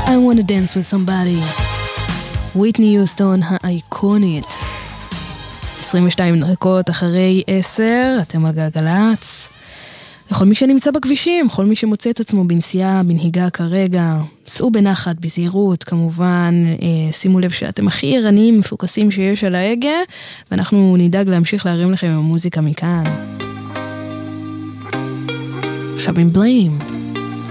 I wanna dance with somebody. וויטני יוסטון האייקונית. 22 דקות אחרי 10, אתם על גלגלצ. לכל מי שנמצא בכבישים, כל מי שמוצא את עצמו בנסיעה, בנהיגה כרגע, סעו בנחת, בזהירות, כמובן, שימו לב שאתם הכי ערניים, מפוקסים שיש על ההגה, ואנחנו נדאג להמשיך להרים לכם עם המוזיקה מכאן. עכשיו עם בליים.